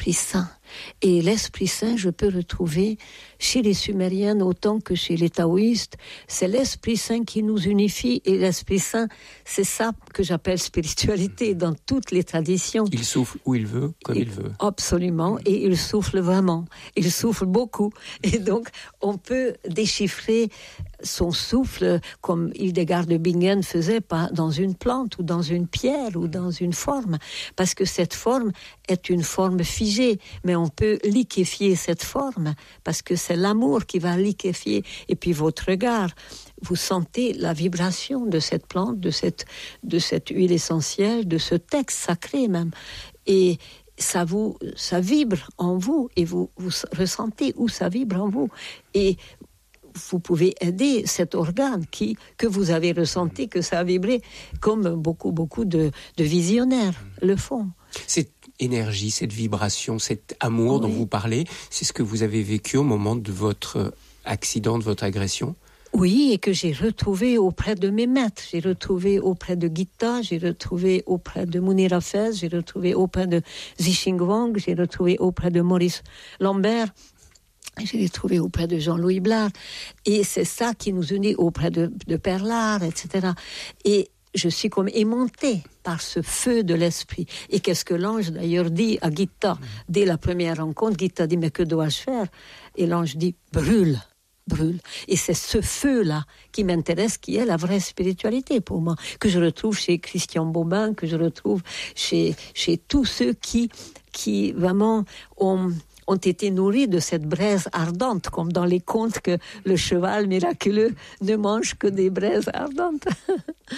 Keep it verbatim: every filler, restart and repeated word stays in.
l'Esprit Saint. Et l'Esprit Saint, je peux retrouver chez les Sumériens autant que chez les taoïstes. C'est l'Esprit Saint qui nous unifie, et l'Esprit Saint, c'est ça que j'appelle spiritualité dans toutes les traditions. Il souffle où il veut, comme et, il veut. Absolument, et il souffle vraiment. Il souffle beaucoup. Et donc, on peut déchiffrer son souffle comme Hildegard de Bingen faisait, pas dans une plante ou dans une pierre ou dans une forme, parce que cette forme est une forme figée, mais on peut liquéfier cette forme, parce que c'est l'amour qui va liquéfier. Et puis votre regard, vous sentez la vibration de cette plante, de cette, de cette huile essentielle, de ce texte sacré même. Et ça vous, ça vibre en vous, et vous, vous ressentez où ça vibre en vous. Et vous pouvez aider cet organe qui, que vous avez ressenti, que ça a vibré, comme beaucoup, beaucoup de, de visionnaires le font. Cette énergie, cette vibration, cet amour oui. dont vous parlez, c'est ce que vous avez vécu au moment de votre accident, de votre agression ? Oui, et que j'ai retrouvé auprès de mes maîtres. J'ai retrouvé auprès de Gita, j'ai retrouvé auprès de Munir Hafez, j'ai retrouvé auprès de Zixing Wang, j'ai retrouvé auprès de Maurice Lambert. Je l'ai trouvé auprès de Jean-Louis Blard. Et c'est ça qui nous unit auprès de, de Perlard, et cetera. Et je suis comme aimantée par ce feu de l'esprit. Et qu'est-ce que l'ange d'ailleurs dit à Gita dès la première rencontre? Gita dit, mais que dois-je faire? Et l'ange dit, brûle, brûle. Et c'est ce feu-là qui m'intéresse, qui est la vraie spiritualité pour moi, que je retrouve chez Christian Bobin, que je retrouve chez, chez tous ceux qui, qui vraiment ont... ont été nourris de cette braise ardente, comme dans les contes que le cheval miraculeux ne mange que des braises ardentes.